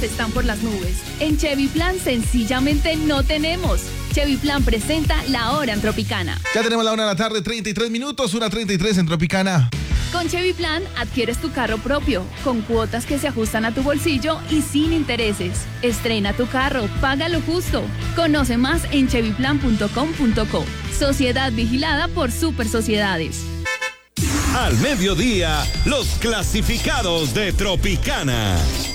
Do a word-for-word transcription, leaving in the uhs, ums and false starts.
están por las nubes. En Chevy Plan sencillamente no tenemos. Chevy Plan presenta La Hora en Tropicana. Ya tenemos la una de la tarde, treinta y tres minutos, una treinta y tres en Tropicana. Con Chevy Plan adquieres tu carro propio, con cuotas que se ajustan a tu bolsillo y sin intereses. Estrena tu carro, paga lo justo. Conoce más en chevy plan punto com punto co. Sociedad vigilada por Super Sociedades. Al mediodía, los clasificados de Tropicana.